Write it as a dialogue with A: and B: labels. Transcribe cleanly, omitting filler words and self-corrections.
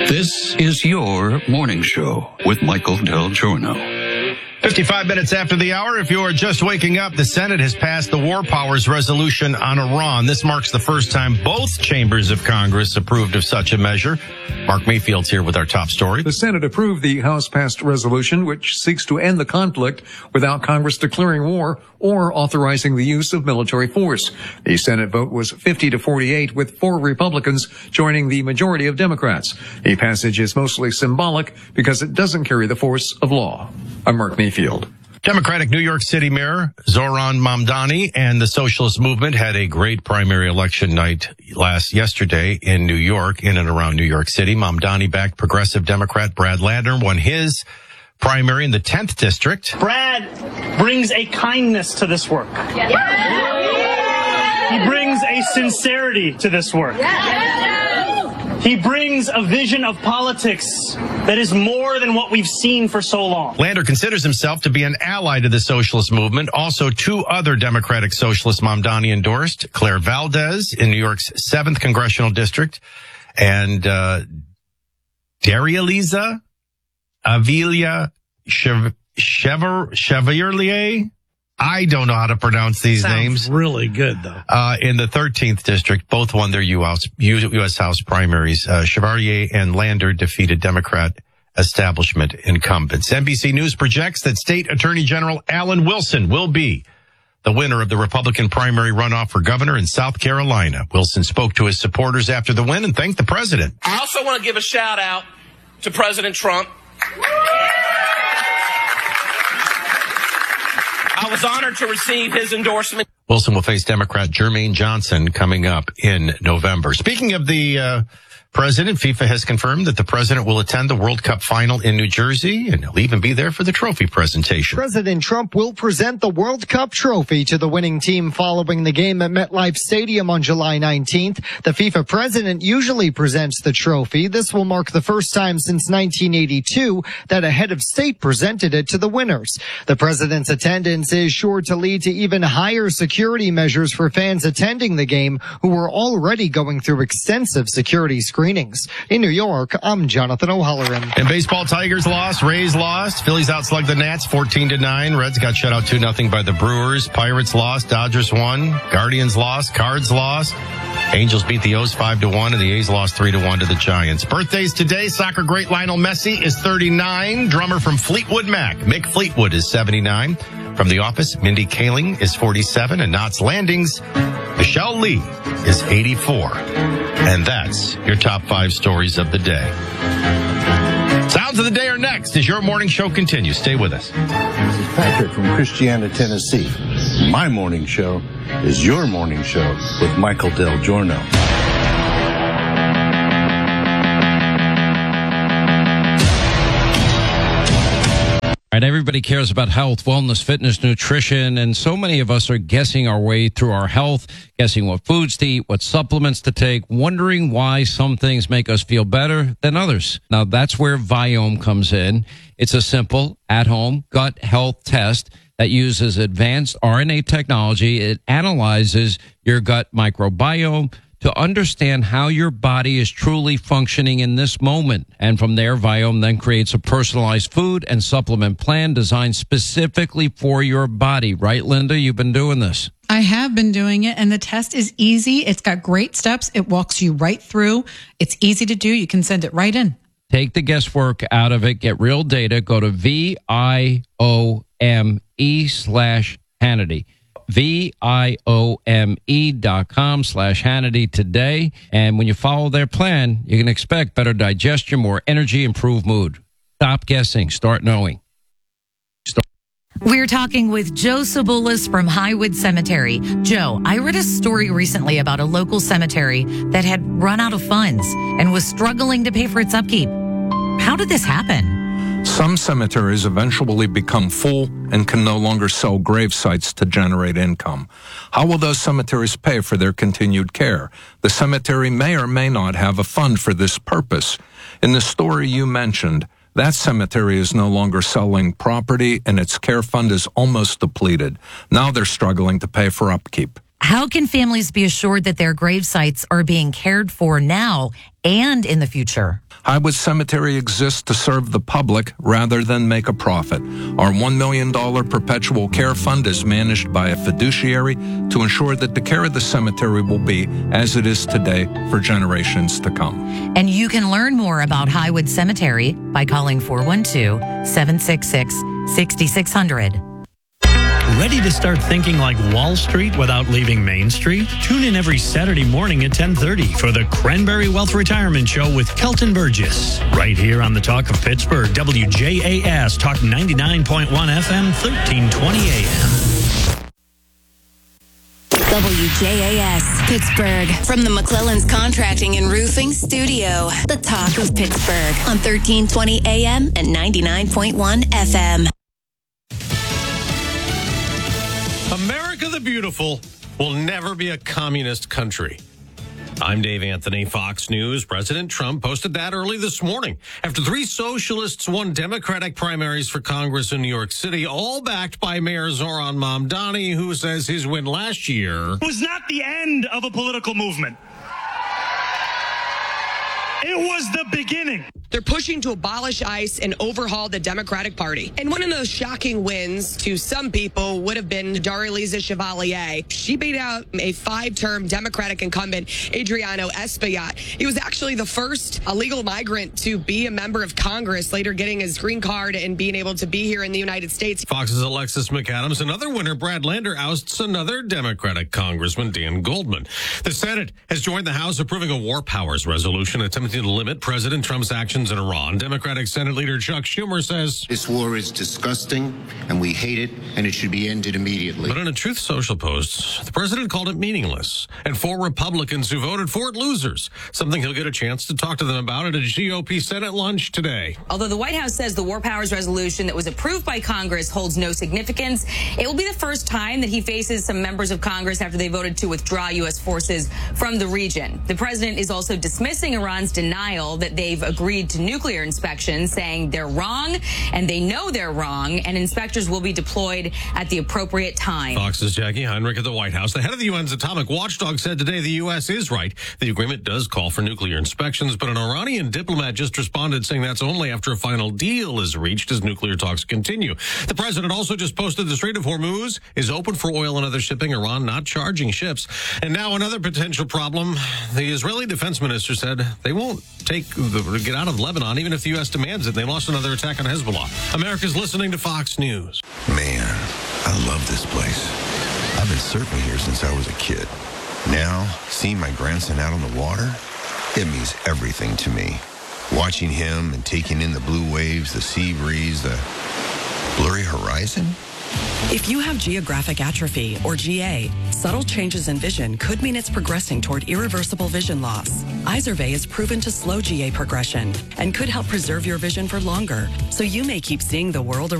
A: This is your morning show with Michael Del Giorno.
B: 55 minutes after the hour, if you're just waking up, the Senate has passed the War Powers Resolution on Iran. This marks the first time both chambers of Congress approved of such a measure. Mark Mayfield's here with our top story.
C: The Senate approved the House-passed resolution, which seeks to end the conflict without Congress declaring war or authorizing the use of military force. The Senate vote was 50-48, with 4 Republicans joining the majority of Democrats. The passage is mostly symbolic because it doesn't carry the force of law. I'm Mark Mayfield.
B: Democratic New York City Mayor Zohran Mamdani and the Socialist Movement had a great primary election night yesterday in New York, in and around New York City. Mamdani-backed progressive Democrat Brad Ladner won his primary in the 10th district.
D: Brad brings a kindness to this work. He brings a sincerity to this work. He brings a vision of politics that is more than what we've seen for so long.
B: Lander considers himself to be an ally to the socialist movement. Also, 2 other Democratic socialists Mamdani endorsed, Claire Valdez in New York's 7th congressional district, and Darializa Avilia Chevalier. I don't know how to pronounce these names.
E: Really good, though.
B: In the 13th district, both won their U.S. House primaries. Chevalier and Lander defeated Democrat establishment incumbents. NBC News projects that State Attorney General Alan Wilson will be the winner of the Republican primary runoff for governor in South Carolina. Wilson spoke to his supporters after the win and thanked the president.
F: I also want to give a shout out to President Trump. I was honored to receive his endorsement.
B: Wilson will face Democrat Jermaine Johnson coming up in November. Speaking of the president, FIFA has confirmed that the president will attend the World Cup final in New Jersey, and he'll even be there for the trophy presentation.
G: President Trump will present the World Cup trophy to the winning team following the game at MetLife Stadium on July 19th. The FIFA president usually presents the trophy. This will mark the first time since 1982 that a head of state presented it to the winners. The president's attendance is sure to lead to even higher security measures for fans attending the game who were already going through extensive security screenings. In New York, I'm Jonathan O'Halloran.
B: In baseball, Tigers lost, Rays lost, Phillies outslugged the Nats 14-9. Reds got shut out 2-0 by the Brewers. Pirates lost, Dodgers won, Guardians lost, Cards lost. Angels beat the O's 5-1, and the A's lost 3-1 to the Giants. Birthdays today, soccer great Lionel Messi is 39. Drummer from Fleetwood Mac, Mick Fleetwood, is 79. From The Office, Mindy Kaling is 47, and Knots Landing's Michelle Lee is 84. And that's your top 5 stories of the day. Sounds of the day are next as your morning show continues. Stay with us.
H: This is Patrick from Christiana, Tennessee. My morning show is your morning show with Michael Del Giorno.
E: All right, everybody cares about health, wellness, fitness, nutrition, and so many of us are guessing our way through our health, guessing what foods to eat, what supplements to take, wondering why some things make us feel better than others. Now, that's where Viome comes in. It's a simple, at-home gut health test that uses advanced RNA technology. It analyzes your gut microbiome to understand how your body is truly functioning in this moment. And from there, Viome then creates a personalized food and supplement plan designed specifically for your body. Right, Linda? You've been doing this.
I: I have been doing it, and the test is easy. It's got great steps. It walks you right through. It's easy to do. You can send it right in.
E: Take the guesswork out of it. Get real data. Go to VIOME/Hannity. VIOME.com/Hannity today. And when you follow their plan, you can expect better digestion, more energy, improved mood. Stop guessing. Start knowing.
J: We're talking with Joe Sabulis from Highwood Cemetery. Joe, I read a story recently about a local cemetery that had run out of funds and was struggling to pay for its upkeep. How did this happen?
K: Some cemeteries eventually become full and can no longer sell grave sites to generate income. How will those cemeteries pay for their continued care? The cemetery may or may not have a fund for this purpose. In the story you mentioned, that cemetery is no longer selling property and its care fund is almost depleted. Now they're struggling to pay for upkeep.
J: How can families be assured that their grave sites are being cared for now and in the future?
K: Highwood Cemetery exists to serve the public rather than make a profit. Our $1 million perpetual care fund is managed by a fiduciary to ensure that the care of the cemetery will be as it is today for generations to come.
J: And you can learn more about Highwood Cemetery by calling 412-766-6600.
L: Ready to start thinking like Wall Street without leaving Main Street? Tune in every Saturday morning at 10:30 for the Cranberry Wealth Retirement Show with Kelton Burgess. Right here on the Talk of Pittsburgh, WJAS Talk 99.1 FM, 1320 AM.
M: WJAS Pittsburgh. From the McClellan's Contracting and Roofing Studio. The Talk of Pittsburgh on 1320 AM and 99.1 FM.
B: America the Beautiful will never be a communist country. I'm Dave Anthony, Fox News. President Trump posted that early this morning after 3 socialists won Democratic primaries for Congress in New York City, all backed by Mayor Zoran Mamdani, who says his win last year
D: was not the end of a political movement. It was the beginning.
N: They're pushing to abolish ICE and overhaul the Democratic Party. And one of those shocking wins to some people would have been Darlisa Chevalier. She beat out a 5-term Democratic incumbent, Adriano Espaillat. He was actually the first illegal migrant to be a member of Congress, later getting his green card and being able to be here in the United States.
B: Fox's Alexis McAdams. Another winner, Brad Lander, ousts another Democratic Congressman, Dan Goldman. The Senate has joined the House approving a war powers resolution attempting to limit President Trump's actions in Iran. Democratic Senate Leader Chuck Schumer says
O: this war is disgusting and we hate it and it should be ended immediately.
B: But in a Truth Social post, the president called it meaningless, and 4 Republicans who voted for it losers, something he'll get a chance to talk to them about at a GOP Senate lunch today.
P: Although the White House says the war powers resolution that was approved by Congress holds no significance, it will be the first time that he faces some members of Congress after they voted to withdraw U.S. forces from the region. The president is also dismissing Iran's denial that they've agreed to nuclear inspections, saying they're wrong and they know they're wrong, and inspectors will be deployed at the appropriate time.
B: Fox's Jackie Heinrich at the White House. The head of the UN's atomic watchdog said today the U.S. is right. The agreement does call for nuclear inspections, but an Iranian diplomat just responded saying that's only after a final deal is reached as nuclear talks continue. The president also just posted the Strait of Hormuz is open for oil and other shipping, Iran not charging ships. And now another potential problem. The Israeli defense minister said they won't get out of Lebanon even if the U.S. demands it. They lost another attack on Hezbollah. America's listening to Fox News.
Q: Man, I love this place. I've been surfing here since I was a kid. Now, seeing my grandson out on the water, it means everything to me. Watching him and taking in the blue waves, the sea breeze, the blurry horizon.
R: If you have geographic atrophy, or GA, subtle changes in vision could mean it's progressing toward irreversible vision loss. Izervay is proven to slow GA progression and could help preserve your vision for longer, so you may keep seeing the world